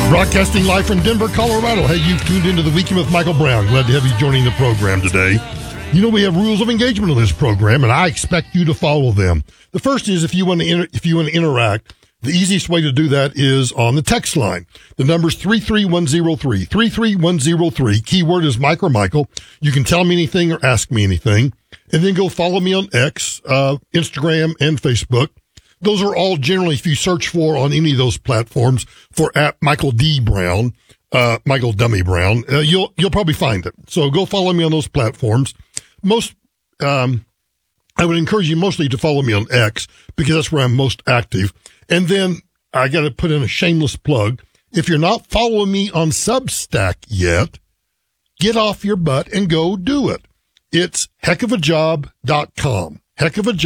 Broadcasting live from Denver, Colorado. Hey, you've tuned into the Weekend with Michael Brown. Glad to have you joining the program today. You know, we have rules of engagement on this program, and I expect you to follow them. The first is if you want to interact, the easiest way to do that is on the text line. The number's 33103, 33103. Keyword is Mike or Michael. You can tell me anything or ask me anything. And then go follow me on X, Instagram, and Facebook. Those are all generally, if you search for on any of those platforms for at Michael D. Brown, Michael Dummy Brown, you'll probably find it. So go follow me on those platforms. I would encourage you mostly to follow me on X because that's where I'm most active. And then I got to put in a shameless plug. If you're not following me on Substack yet, get off your butt and go do it. It's heckofajob.com. Heck of a job.